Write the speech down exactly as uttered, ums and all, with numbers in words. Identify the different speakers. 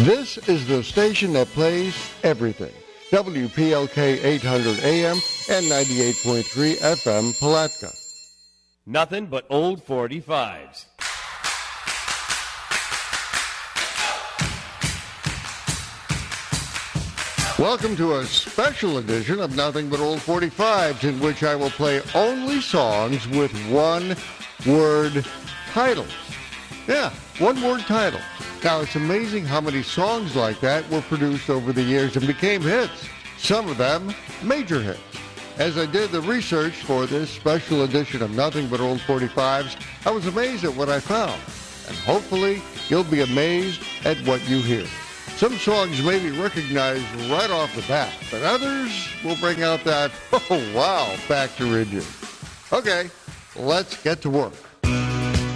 Speaker 1: This is the station that plays everything. W P L K eight hundred A M and ninety-eight point three F M Palatka.
Speaker 2: Nothing but old forty-fives.
Speaker 1: Welcome to a special edition of Nothing But Old forty-fives, in which I will play only songs with one-word titles. Yeah, one-word title. Now, it's amazing how many songs like that were produced over the years and became hits. Some of them, major hits. As I did the research for this special edition of Nothing But Old forty-fives, I was amazed at what I found. And hopefully, you'll be amazed at what you hear. Some songs may be recognized right off the bat, but others will bring out that, oh wow, factor in you. Okay, let's get to work.